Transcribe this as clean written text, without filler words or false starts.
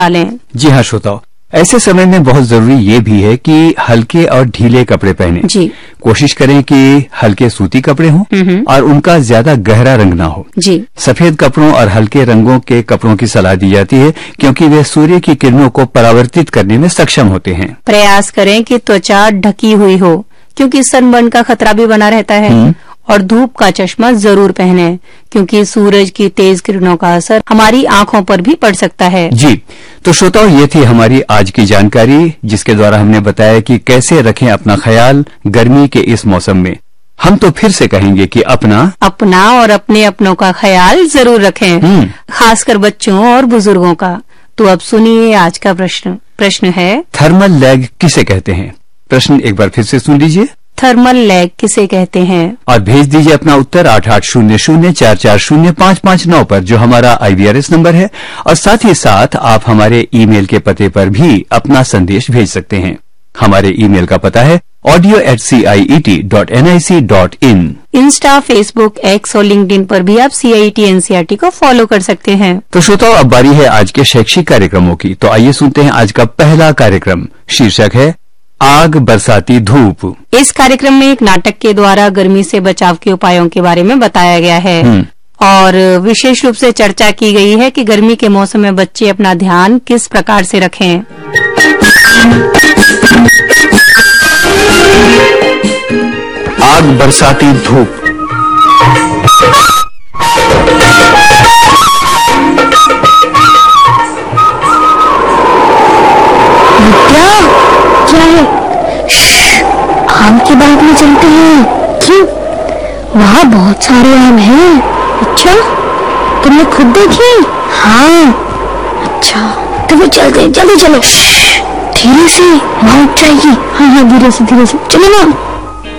डालें। जी हाँ श्रोताओ, ऐसे समय में बहुत जरूरी ये भी है कि हल्के और ढीले कपड़े पहने। जी। कोशिश करें कि हल्के सूती कपड़े हों और उनका ज्यादा गहरा रंग ना हो। जी। सफेद कपड़ों और हल्के रंगों के कपड़ों की सलाह दी जाती है क्योंकि वे सूर्य की किरणों को परावर्तित करने में सक्षम होते हैं। प्रयास करें कि त्वचा ढकी हुई हो क्योंकि सनबर्न का खतरा भी बना रहता है। और धूप का चश्मा जरूर पहने क्योंकि सूरज की तेज किरणों का असर हमारी आंखों पर भी पड़ सकता है। जी, तो श्रोताओ ये थी हमारी आज की जानकारी जिसके द्वारा हमने बताया कि कैसे रखें अपना ख्याल गर्मी के इस मौसम में। हम तो फिर से कहेंगे कि अपना और अपने अपनों का ख्याल जरूर रखें, खासकर बच्चों और बुजुर्गों का। तो अब सुनिए आज का प्रश्न है, थर्मल लैग किसे कहते हैं? प्रश्न एक बार फिर से सुन लीजिए। थर्मल लैग किसे कहते हैं? और भेज दीजिए अपना उत्तर 8800440559 पर जो हमारा IVRS नंबर है। और साथ ही साथ आप हमारे ईमेल के पते पर भी अपना संदेश भेज सकते हैं। हमारे ईमेल का पता है audio@ciet.nic.in। इंस्टा, फेसबुक, एक्स और लिंक्डइन पर भी आप CIET NCERT को फॉलो कर सकते हैं। तो श्रोताओ अब बारी है आज के शैक्षिक कार्यक्रमों की। तो आइए सुनते हैं आज का पहला कार्यक्रम। शीर्षक है आग बरसाती धूप। इस कार्यक्रम में एक नाटक के द्वारा गर्मी से बचाव के उपायों के बारे में बताया गया है और विशेष रूप से चर्चा की गई है कि गर्मी के मौसम में बच्चे अपना ध्यान किस प्रकार से रखें। आग बरसाती धूप। क्या है? आम के बाग में चलते हैं। क्यों? वहाँ बहुत सारे आम हैं। अच्छा, तुमने खुद देखे? हाँ। अच्छा, तो वो चलते, जल्दी चलो। धीरे से, वहाँ उठ जाएगी। हाँ, धीरे से चलो ना।